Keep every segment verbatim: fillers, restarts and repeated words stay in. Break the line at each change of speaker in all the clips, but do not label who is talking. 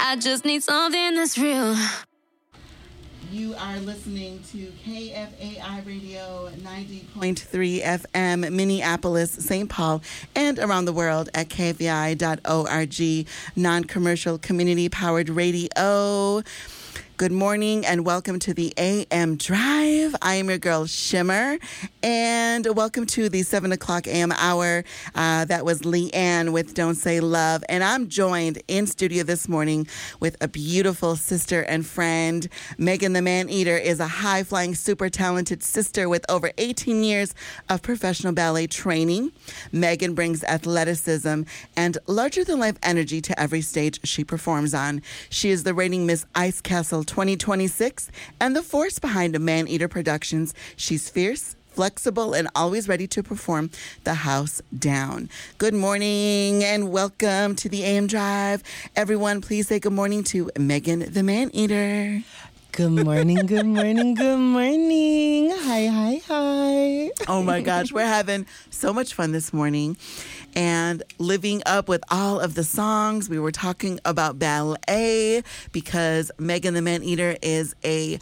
I just need something that's real.
You are listening to K F A I Radio ninety point three F M, Minneapolis, Saint Paul, and around the world at K F A I dot org, non-commercial community-powered radio. Good morning and welcome to the A M Drive. I am your girl Shimmer, and welcome to the seven o'clock A M hour. Uh, that was Leanne with Don't Say Love, and I'm joined in studio this morning with a beautiful sister and friend. Megan the Man-Eater is a high-flying, super talented sister with over eighteen years of professional ballet training. Megan brings athleticism and larger-than-life energy to every stage she performs on. She is the reigning Miss Ice Castle twenty twenty-six and the force behind Man-Eater Productions. She's fierce, flexible, and always ready to perform the house down. Good morning and welcome to the A M Drive. Everyone, please say good morning to Megan the Man-Eater.
Good morning, good morning, good morning. Hi, hi, hi.
Oh my gosh, we're having so much fun this morning and living up with all of the songs. We were talking about ballet because Megan the Man-Eater is a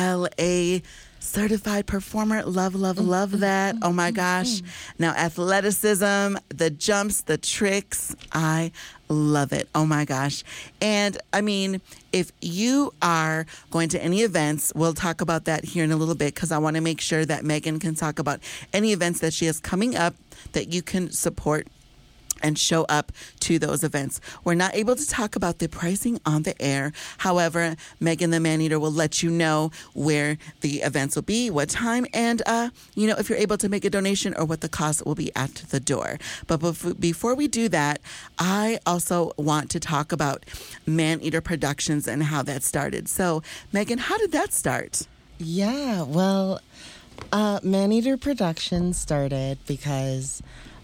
ballet certified performer. Love, love, love that. Oh my gosh. Now, athleticism, the jumps, the tricks, I love it. Oh my gosh. And I mean, if you are going to any events, we'll talk about that here in a little bit because I want to make sure that Megan can talk about any events that she has coming up that you can support and show up to those events. We're not able to talk about the pricing on the air. However, Megan the Man-Eater will let you know where the events will be, what time, and, uh, you know, if you're able to make a donation or what the cost will be at the door. But bef- before we do that, I also want to talk about Man-Eater Productions and how that started. So, Megan, how did that start?
Yeah, well, uh, Man-Eater Productions started because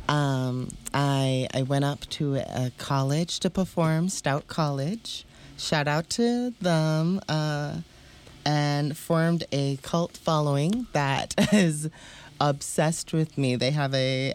Um, I I went up to a college to perform, Stout College. Shout out to them. Uh, and formed a cult following that is obsessed with me. They have a